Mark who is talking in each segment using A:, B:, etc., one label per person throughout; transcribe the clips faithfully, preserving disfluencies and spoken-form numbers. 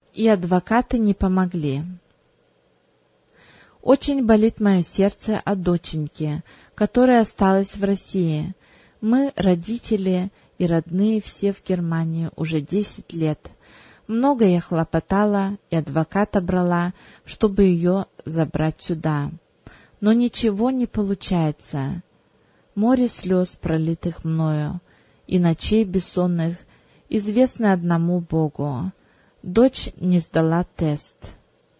A: и адвокаты не помогли. Очень болит мое сердце о доченьке, которая осталась в России. Мы, родители и родные, все в Германии уже десять лет. Много я хлопотала и адвоката брала, чтобы ее забрать сюда. Но ничего не получается. Море слез, пролитых мною, и ночей бессонных, известно одному Богу. Дочь не сдала тест.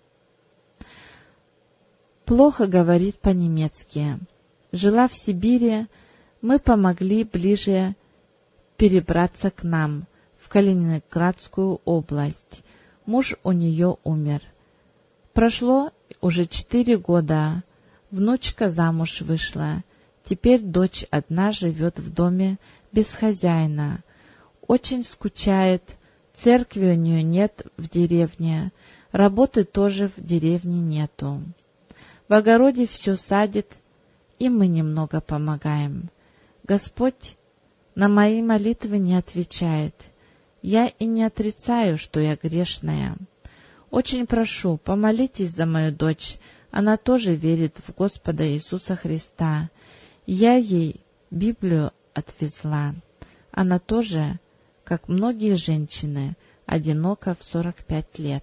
A: Плохо говорит по-немецки. Жила в Сибири, мы помогли ближе перебраться к нам, в Калининградскую область. Муж у нее умер. Прошло уже четыре года, внучка замуж вышла. Теперь дочь одна живет в доме без хозяина. Очень скучает, церкви у нее нет в деревне, работы тоже в деревне нету. В огороде все садит, и мы немного помогаем. Господь на мои молитвы не отвечает. Я и не отрицаю, что я грешная. Очень прошу, помолитесь за мою дочь. Она тоже верит в Господа Иисуса Христа. Я ей Библию отвезла. Она тоже, как многие женщины, одинока в сорок пять лет.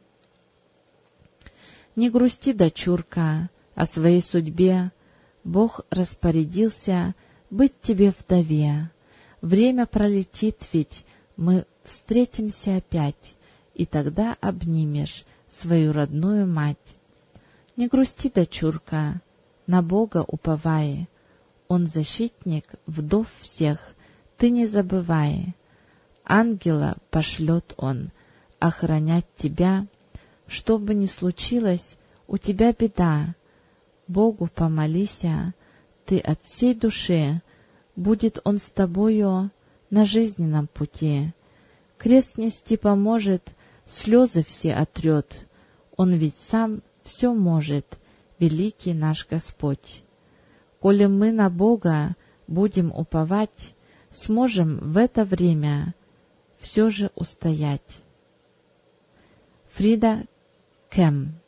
A: Не грусти, дочурка, о своей судьбе. Бог распорядился быть тебе вдове. Время пролетит, ведь мы встретимся опять, и тогда обнимешь свою родную мать. Не грусти, дочурка, на Бога уповай. Он защитник вдов всех, ты не забывай. Ангела пошлет он охранять тебя. Что бы ни случилось, у тебя беда. Богу помолися, ты от всей души, будет он с тобою на жизненном пути. Крест нести поможет, слезы все отрет. Он ведь сам все может, великий наш Господь. Коли мы на Бога будем уповать, сможем в это время все же устоять. Фрида Кем.